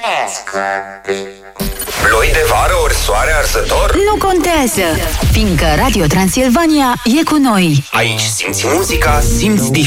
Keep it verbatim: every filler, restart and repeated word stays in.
Ploi de vară ori soare arsător? Nu contează, fiindcă Radio Transilvania e cu noi. Aici simți muzica, simți